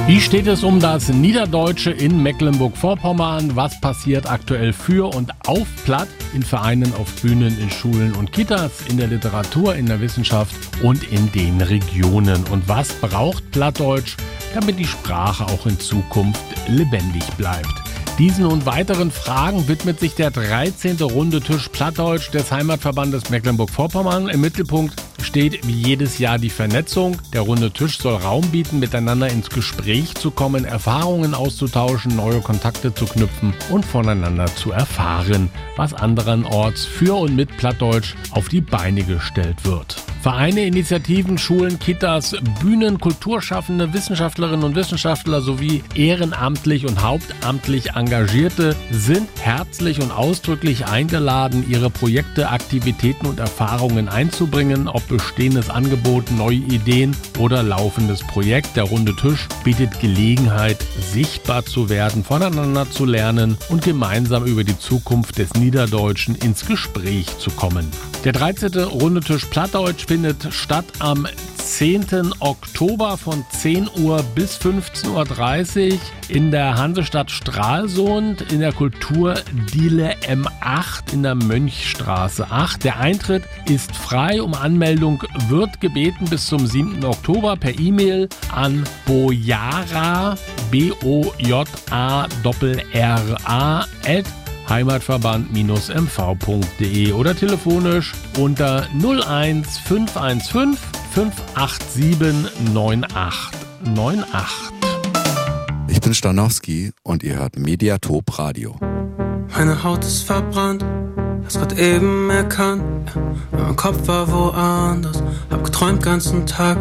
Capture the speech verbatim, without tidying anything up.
Wie steht es um das Niederdeutsche in Mecklenburg-Vorpommern? Was passiert aktuell für und auf Platt in Vereinen, auf Bühnen, in Schulen und Kitas, in der Literatur, in der Wissenschaft und in den Regionen? Und was braucht Plattdeutsch, damit die Sprache auch in Zukunft lebendig bleibt? Diesen und weiteren Fragen widmet sich der dreizehnte Runde Tisch Plattdeutsch des Heimatverbandes Mecklenburg-Vorpommern. Im Mittelpunkt steht wie jedes Jahr die Vernetzung. Der Runde Tisch soll Raum bieten, miteinander ins Gespräch zu kommen, Erfahrungen auszutauschen, neue Kontakte zu knüpfen und voneinander zu erfahren, was anderenorts für und mit Plattdeutsch auf die Beine gestellt wird. Vereine, Initiativen, Schulen, Kitas, Bühnen, Kulturschaffende, Wissenschaftlerinnen und Wissenschaftler sowie ehrenamtlich und hauptamtlich Engagierte sind herzlich und ausdrücklich eingeladen, ihre Projekte, Aktivitäten und Erfahrungen einzubringen, ob bestehendes Angebot, neue Ideen oder laufendes Projekt. Der Runde Tisch bietet Gelegenheit, sichtbar zu werden, voneinander zu lernen und gemeinsam über die Zukunft des Niederdeutschen ins Gespräch zu kommen. Der dreizehnte Runde Tisch Plattdeutsch findet statt am zehnten Oktober von zehn Uhr bis fünfzehn Uhr dreißig in der Hansestadt Stralsund in der Kulturdiele M acht in der Mönchstraße acht. Der Eintritt ist frei. Um Anmeldung wird gebeten bis zum siebten Oktober per E-Mail an bojara, B O J A R R A, at heimatverband M V punkt de oder telefonisch unter null eins fünf eins fünf fünf acht sieben neun acht neun acht. Ich bin Stanowski und ihr hört Mediatop Radio. Meine Haut ist verbrannt, hast grad eben erkannt. Mein Kopf war woanders, hab geträumt ganzen Tag.